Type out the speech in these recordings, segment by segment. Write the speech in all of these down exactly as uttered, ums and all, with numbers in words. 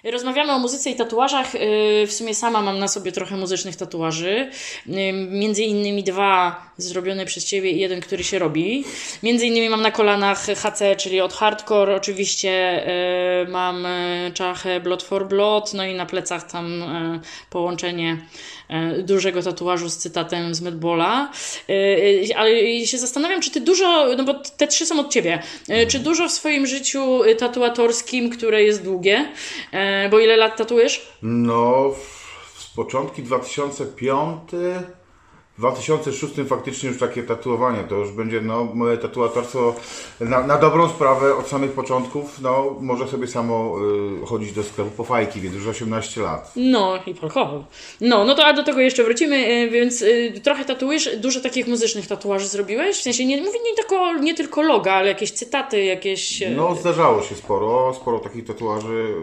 Rozmawiamy o muzyce i tatuażach. W sumie sama mam na sobie trochę muzycznych tatuaży. Między innymi dwa zrobione przez Ciebie i jeden, który się robi. Między innymi mam na kolanach H C, czyli od Hardcore. Oczywiście mam czachę Blood for Blood, no i na plecach tam połączenie dużego tatuażu z cytatem z Madballa. Ale się zastanawiam, czy Ty dużo, no bo te trzy są od Ciebie, czy dużo w swoim życiu tatuatorskim, które jest długie, bo ile lat tatuujesz? No, z początku dwa tysiące piąty, w dwa tysiące szóstym faktycznie już takie tatuowanie, to już będzie no, moje tatuatorstwo na, na dobrą sprawę od samych początków, no może sobie samo y, chodzić do sklepu po fajki, więc już osiemnaście lat. No i alkohol. No, no to a do tego jeszcze wrócimy, więc y, trochę tatuujesz, dużo takich muzycznych tatuaży zrobiłeś? W sensie nie mówię nie tylko, nie tylko loga, ale jakieś cytaty, jakieś... Y... No zdarzało się sporo, sporo takich tatuaży.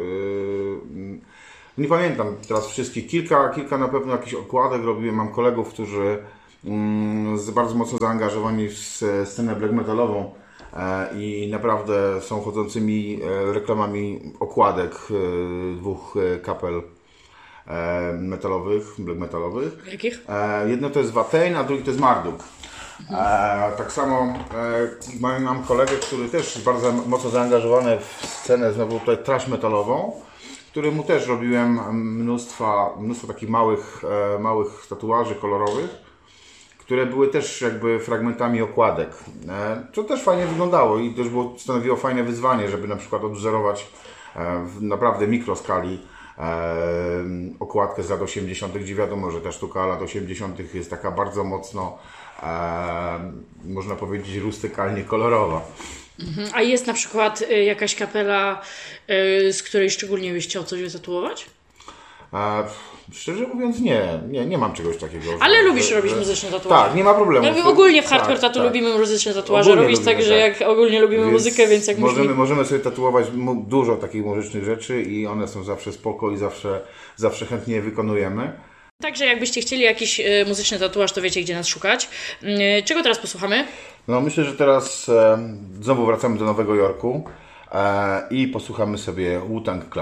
Yy, Nie pamiętam teraz wszystkich. Kilka, kilka na pewno jakichś okładek robiłem. Mam kolegów, którzy mm, bardzo mocno zaangażowani w scenę black metalową e, i naprawdę są chodzącymi e, reklamami okładek e, dwóch e, kapel e, metalowych, black metalowych. Jakich? E, jedno to jest Watain, a drugi to jest Marduk. E, tak samo e, mam, mam kolegę, który też jest bardzo mocno zaangażowany w scenę znowu tutaj trash metalową, któremu też robiłem mnóstwa, mnóstwo takich małych, e, małych tatuaży kolorowych, które były też jakby fragmentami okładek. E, co też fajnie wyglądało i też było, stanowiło fajne wyzwanie, żeby na przykład odwzorować e, w naprawdę mikroskali e, okładkę z lat osiemdziesiątych, gdzie wiadomo, że ta sztuka lat osiemdziesiątych jest taka bardzo mocno, e, można powiedzieć, rustykalnie kolorowa. A jest na przykład jakaś kapela, z której szczególnie byś chciał coś wytatuować? A, szczerze mówiąc nie, nie, nie mam czegoś takiego. Ale że, lubisz że, robić że... muzyczne tatuaże. Tak, nie ma problemu. No, ogólnie w Hardcore tak, Tattoo tak. lubimy muzyczne tatuaże, Ogólnie robisz lubimy, tak, że tak. jak ogólnie lubimy Więc muzykę, więc jak możemy, musimy... możemy sobie tatuować dużo takich muzycznych rzeczy i one są zawsze spoko i zawsze, zawsze chętnie je wykonujemy. Także jakbyście chcieli jakiś muzyczny tatuaż, to wiecie, gdzie nas szukać. Czego teraz posłuchamy? No myślę, że teraz e, znowu wracamy do Nowego Jorku e, i posłuchamy sobie Wu-Tang Clan.